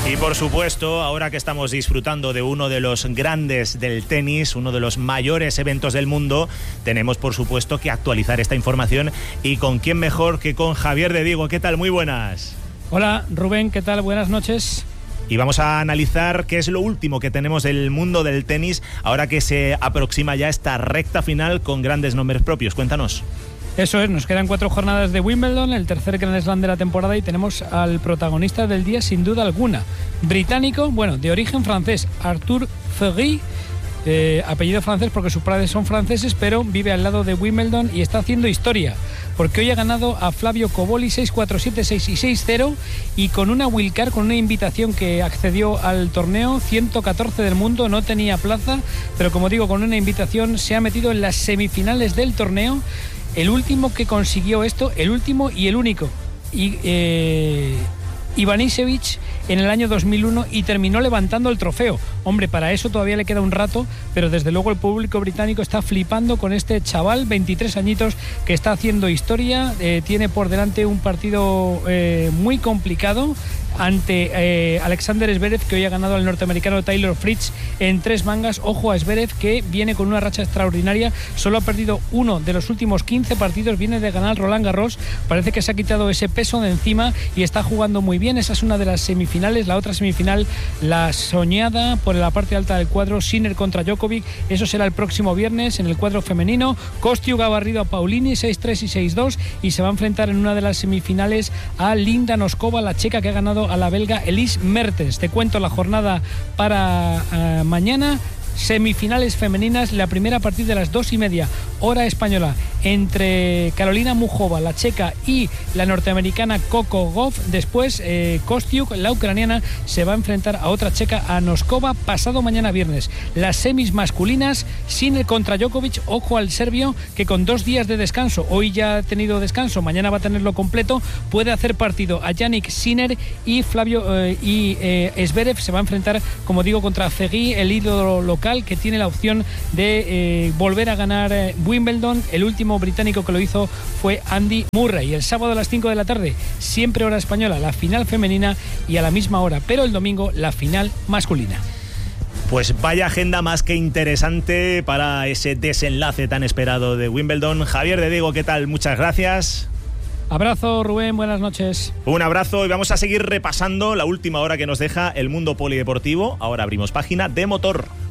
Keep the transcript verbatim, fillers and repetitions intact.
Y por supuesto, ahora que estamos disfrutando de uno de los grandes del tenis, uno de los mayores eventos del mundo, tenemos por supuesto que actualizar esta información. ¿Y con quién mejor que con Javier de Diego? ¿Qué tal? Muy buenas. Hola Rubén, ¿qué tal? Buenas noches. Y vamos a analizar qué es lo último que tenemos del mundo del tenis ahora que se aproxima ya esta recta final con grandes nombres propios. Cuéntanos. Eso es, nos quedan cuatro jornadas de Wimbledon, el tercer Grand Slam de la temporada, y tenemos al protagonista del día sin duda alguna. Británico, bueno, de origen francés, Arthur Fugit, eh, apellido francés porque sus padres son franceses, pero vive al lado de Wimbledon y está haciendo historia, porque hoy ha ganado a Flavio Cobolli seis cuatro, siete seis y seis cero, y con una wildcard, con una invitación que accedió al torneo, ciento catorce del mundo, no tenía plaza, pero como digo, con una invitación se ha metido en las semifinales del torneo. El último que consiguió esto, el último y el único, y, eh, Ivanisevic, en el año dos mil uno, y terminó levantando el trofeo. Hombre, para eso todavía le queda un rato, pero desde luego el público británico está flipando con este chaval, veintitrés añitos, que está haciendo historia. Eh, tiene por delante un partido eh, muy complicado ante eh, Alexander Zverev, que hoy ha ganado al norteamericano Taylor Fritz en tres mangas. Ojo a Zverev, que viene con una racha extraordinaria, solo ha perdido uno de los últimos quince partidos, viene de ganar Roland Garros, parece que se ha quitado ese peso de encima y está jugando muy bien. Esa es una de las semifinales. La otra semifinal, la soñada por la parte alta del cuadro, Sinner contra Djokovic, eso será el próximo viernes. En el cuadro femenino, Kostiuk ha barrido a Paulini seis tres y seis dos y se va a enfrentar en una de las semifinales a Linda Noskova, la checa, que ha ganado a la belga Elise Mertens. Te cuento la jornada para uh, mañana. Semifinales femeninas, la primera a partir de las dos y media hora española, entre Carolina Muchova, la checa, y la norteamericana Coco Gauff. Después eh, Kostiuk, la ucraniana, se va a enfrentar a otra checa, a Noskova, pasado mañana viernes. Las semis masculinas, Sinner contra Djokovic. Ojo al serbio, que con dos días de descanso, hoy ya ha tenido descanso, mañana va a tenerlo completo, puede hacer partido a Jannik Sinner, y Flavio eh, y eh, Zverev se va a enfrentar, como digo, contra Fugit, el ídolo local, que tiene la opción de eh, volver a ganar eh, Wimbledon. El último británico que lo hizo fue Andy Murray. El sábado a las cinco de la tarde, siempre hora española, la final femenina, y a la misma hora, pero el domingo, la final masculina. Pues vaya agenda más que interesante para ese desenlace tan esperado de Wimbledon. Javier de Diego, ¿qué tal? Muchas gracias. Abrazo, Rubén, buenas noches. Un abrazo, y vamos a seguir repasando la última hora que nos deja el mundo polideportivo. Ahora abrimos página de motor.